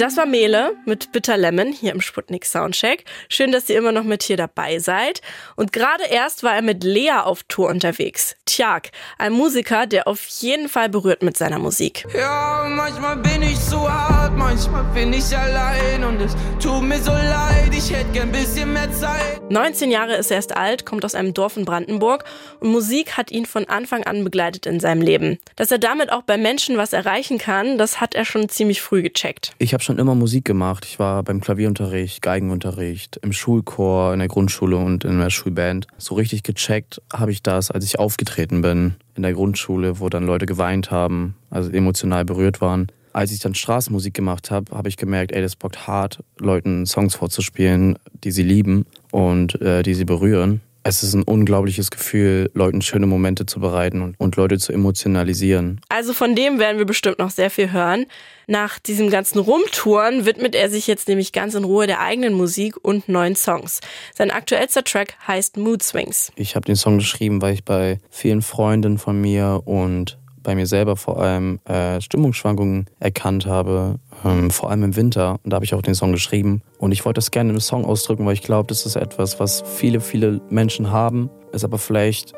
Das war Mele mit Bitter Lemon hier im Sputnik Soundcheck. Schön, dass ihr immer noch mit hier dabei seid. Und gerade erst war er mit Lea auf Tour unterwegs. Tjag, ein Musiker, der auf jeden Fall berührt mit seiner Musik. Ja, manchmal bin ich zu hart, manchmal bin ich allein und es tut mir so leid, ich hätte gern ein bisschen mehr Zeit. 19 Jahre ist er erst alt, kommt aus einem Dorf in Brandenburg und Musik hat ihn von Anfang an begleitet in seinem Leben. Dass er damit auch bei Menschen was erreichen kann, das hat er schon ziemlich früh gecheckt. Ich habe schon immer Musik gemacht. Ich war beim Klavierunterricht, Geigenunterricht, im Schulchor, in der Grundschule und in der Schulband. So richtig gecheckt habe ich das, als ich aufgetreten bin in der Grundschule, wo dann Leute geweint haben, also emotional berührt waren. Als ich dann Straßenmusik gemacht habe, habe ich gemerkt, das bockt hart, Leuten Songs vorzuspielen, die sie lieben und die sie berühren. Es ist ein unglaubliches Gefühl, Leuten schöne Momente zu bereiten und Leute zu emotionalisieren. Also von dem werden wir bestimmt noch sehr viel hören. Nach diesem ganzen Rumtouren widmet er sich jetzt nämlich ganz in Ruhe der eigenen Musik und neuen Songs. Sein aktuellster Track heißt Mood Swings. Ich habe den Song geschrieben, weil ich bei vielen Freunden von mir und bei mir selber vor allem Stimmungsschwankungen erkannt habe, vor allem im Winter. Und da habe ich auch den Song geschrieben. Und ich wollte das gerne im Song ausdrücken, weil ich glaube, das ist etwas, was viele, viele Menschen haben, es aber vielleicht